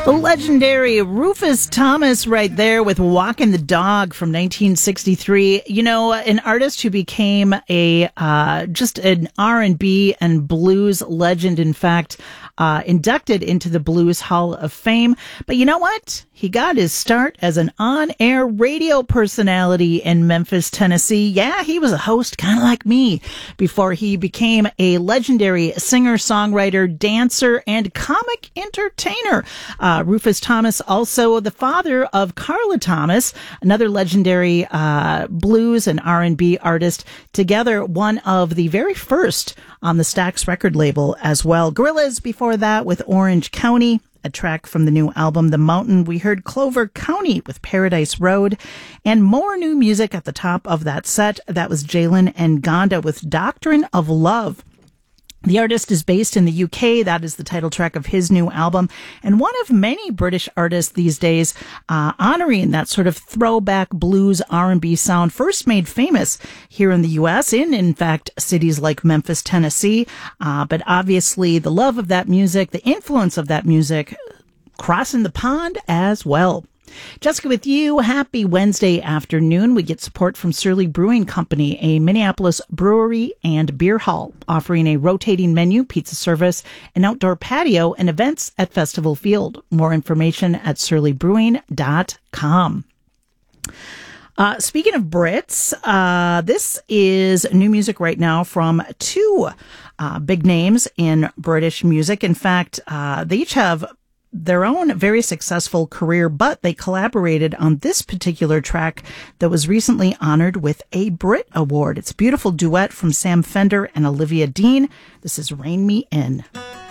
Legendary Rufus Thomas right there with Walkin' the Dog from 1963. You know, an artist who became just an R&B and blues legend, in fact, inducted into the Blues Hall of Fame. But you know what? He got his start as an on-air radio personality in Memphis, Tennessee. Yeah, he was a host, kind of like me, before he became a legendary singer, songwriter, dancer, and comic entertainer. Rufus Thomas, also the father of Carla Thomas, another legendary blues and R&B artist, together one of the very first on the Stax record label as well. Gorillaz before that with Orange County, a track from the new album The Mountain. We heard Clover County with Paradise Road, and more new music at the top of that set. That was Jalen and Gonda with Doctrine of Love. The artist is based in the UK. That is the title track of his new album, and one of many British artists these days honoring that sort of throwback blues R&B sound, first made famous here in the US, in fact, cities like Memphis, Tennessee. But obviously the love of that music, the influence of that music, crossing the pond as well. Jessica with you. Happy Wednesday afternoon. We get support from Surly Brewing Company, a Minneapolis brewery and beer hall, offering a rotating menu, pizza service, an outdoor patio, and events at Festival Field. More information at surlybrewing.com. Speaking of Brits, this is new music right now from two big names in British music. In fact, they each have their own very successful career, but they collaborated on this particular track that was recently honored with a Brit Award. It's a beautiful duet from Sam Fender and Olivia Dean. This is Rein Me In.